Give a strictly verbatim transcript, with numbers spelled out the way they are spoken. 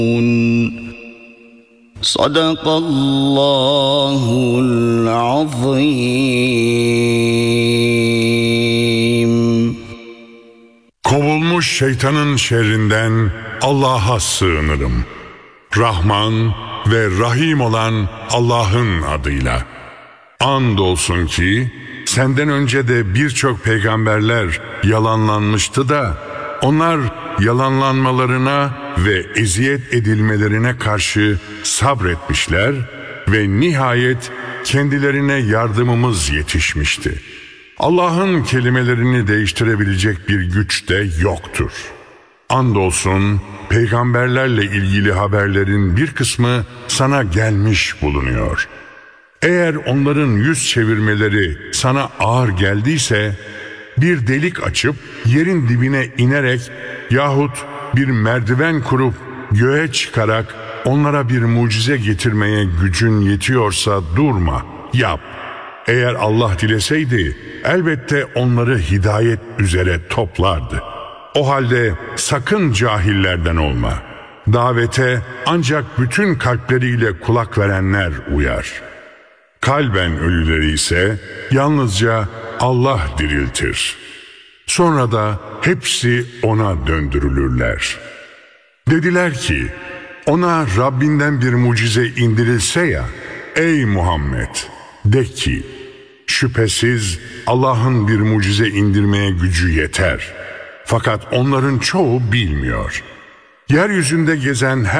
Sadakallahul azim. Kovulmuş şeytanın şerrinden Allah'a sığınırım. Rahman ve Rahim olan Allah'ın adıyla. Andolsun ki senden önce de birçok peygamberler yalanlanmıştı da onlar yalanlanmalarına ve eziyet edilmelerine karşı sabretmişler ve nihayet kendilerine yardımımız yetişmişti. Allah'ın kelimelerini değiştirebilecek bir güç de yoktur. Andolsun peygamberlerle ilgili haberlerin bir kısmı sana gelmiş bulunuyor. Eğer onların yüz çevirmeleri sana ağır geldiyse, bir delik açıp yerin dibine inerek yahut bir merdiven kurup göğe çıkarak onlara bir mucize getirmeye gücün yetiyorsa durma, yap. Eğer Allah dileseydi elbette onları hidayet üzere toplardı. O halde sakın cahillerden olma. Davete ancak bütün kalpleriyle kulak verenler uyar. Kalben ölüleri ise yalnızca Allah diriltir. Sonra da hepsi ona döndürülürler. Dediler ki, ona Rabbinden bir mucize indirilse ya, ey Muhammed, de ki, şüphesiz Allah'ın bir mucize indirmeye gücü yeter. Fakat onların çoğu bilmiyor. Yeryüzünde gezen her